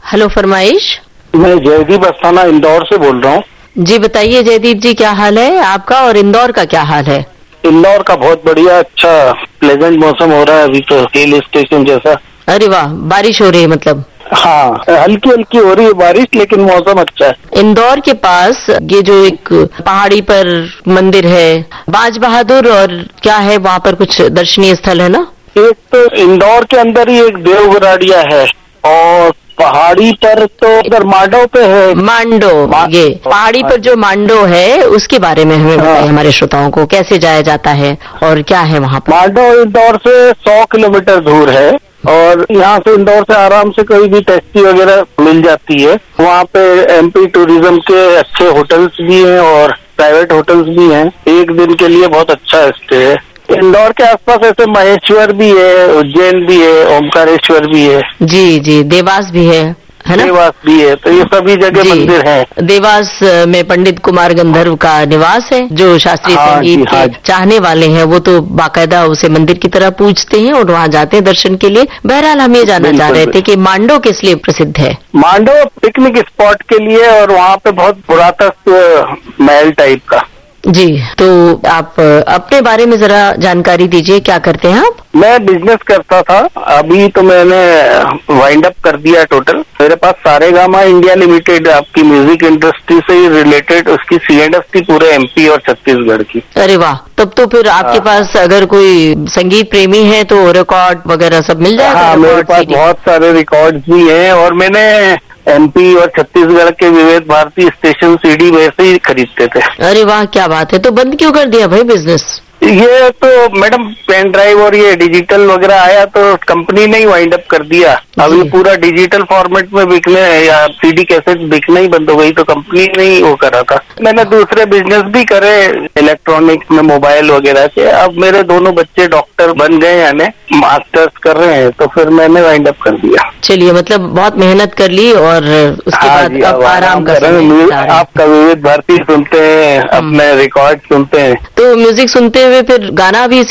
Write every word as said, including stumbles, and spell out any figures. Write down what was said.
Hello, फरमाइश। मैं जयदीप अस्थाना इंदौर से बोल रहा हूँ। जी बताइए जयदीप जी, क्या हाल है आपका और इंदौर का क्या हाल है? इंदौर का बहुत बढ़िया, अच्छा प्लेजेंट मौसम हो रहा है अभी तो, हिल स्टेशन जैसा। अरे वाह, बारिश हो रही है मतलब? हाँ, हल्की हल्की हो रही है बारिश, लेकिन मौसम अच्छा है। इंदौर के पास ये जो एक पहाड़ी पर मंदिर है बाज बहादुर, और क्या है वहाँ पर कुछ दर्शनीय स्थल है ना? एक तो इंदौर के अंदर ही एक देवगराड़िया है, और पहाड़ी पर तो उधर मांडो पे है। मांडो, ये पहाड़ी पर जो मांडो है उसके बारे में हमें बताइए, हमारे श्रोताओं को कैसे जाया जाता है और क्या है वहाँ पर? मांडो इंदौर से सौ किलोमीटर दूर है, और यहाँ से इंदौर से आराम से कोई भी टैक्सी वगैरह मिल जाती है। वहाँ पे एमपी टूरिज्म के अच्छे होटल्स भी हैं और प्राइवेट होटल्स भी हैं। एक दिन के लिए बहुत अच्छा स्टे है। इंदौर के आसपास ऐसे महेश्वर भी है, उज्जैन भी है, ओमकारेश्वर भी है। जी जी, देवास भी है, है ना? देवास भी है, तो ये सभी जगह मंदिर हैं। देवास में पंडित कुमार गंधर्व का निवास है। जो शास्त्रीय हाँ संगीत जी, हाँ के चाहने वाले हैं वो तो बाकायदा उसे मंदिर की तरह पूजते हैं और वहाँ जाते हैं दर्शन के लिए। बहरहाल हम ये जानना चाह रहे थे कि मांडो किस लिए प्रसिद्ध है? मांडो पिकनिक स्पॉट के लिए, और वहाँ पे बहुत पुरातत्व महल टाइप का। जी, तो आप अपने बारे में जरा जानकारी दीजिए, क्या करते हैं आप? मैं बिजनेस करता था, अभी तो मैंने वाइंड अप कर दिया टोटल। मेरे पास सारेगामा इंडिया लिमिटेड, आपकी म्यूजिक इंडस्ट्री से ही रिलेटेड, उसकी सी एंड एफ थी पूरे एमपी और छत्तीसगढ़ की। अरे वाह, तब तो फिर आपके पास अगर कोई संगीत प्रेमी है तो रिकॉर्ड वगैरह सब मिल जाएगा? हाँ, मेरे पास बहुत सारे रिकॉर्ड्स भी हैं, और मैंने एमपी और छत्तीसगढ़ के विविध भारती स्टेशन सीडी वैसे ही खरीदते थे। अरे वाह, क्या बात है। तो बंद क्यों कर दिया भाई बिजनेस? ये तो मैडम पेन ड्राइव और ये डिजिटल वगैरह आया तो कंपनी ने ही वाइंड अप कर दिया। अब ये पूरा डिजिटल फॉर्मेट में बिकने या सीडी कैसेट बिकना ही बंद हो गई, तो कंपनी ने ही वो करा था। मैंने दूसरे बिजनेस भी करे इलेक्ट्रॉनिक्स में, मोबाइल वगैरह के। अब मेरे दोनों बच्चे डॉक्टर बन गए, यानी मास्टर्स कर रहे हैं, तो फिर मैंने वाइंड अप कर दिया। चलिए, मतलब बहुत मेहनत कर ली और उसके हाँ बाद अब आराम कर रहे हैं। आपका विविध भारती सुनते हैं, अपने रिकॉर्ड सुनते हैं। तो म्यूजिक सुनते हुए फिर गाना भी